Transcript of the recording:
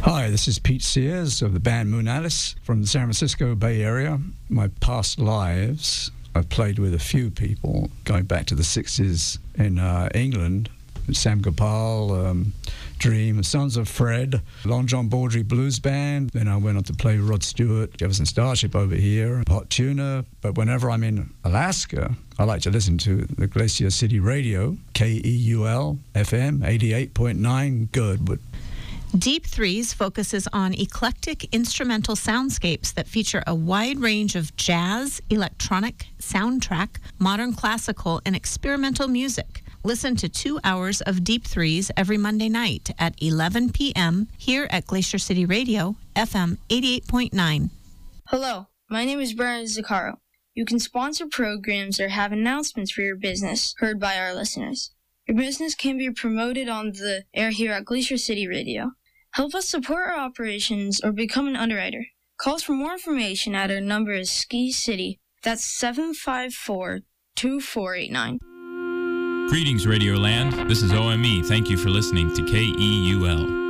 Hi, this is Pete Sears of the band Moon Alice from the San Francisco Bay Area. My past lives, I've played with a few people going back to the 60s in England. Sam Gopal, Dream, Sons of Fred, Long John Baldry Blues Band. Then I went on to play with Rod Stewart, Jefferson Starship over here, Hot Tuna. But whenever I'm in Alaska, I like to listen to the Glacier City Radio, KEUL FM 88.9 Girdwood. Deep Threes focuses on eclectic instrumental soundscapes that feature a wide range of jazz, electronic, soundtrack, modern classical, and experimental music. Listen to 2 hours of Deep Threes every Monday night at 11 p.m. here at Glacier City Radio, FM 88.9. Hello, my name is Brian Zaccaro. You can sponsor programs or have announcements for your business heard by our listeners. Your business can be promoted on the air here at Glacier City Radio. Help us support our operations or become an underwriter. Call us for more information at our number is Ski City. That's 754-2489. Greetings, Radioland. This is OME. Thank you for listening to KEUL.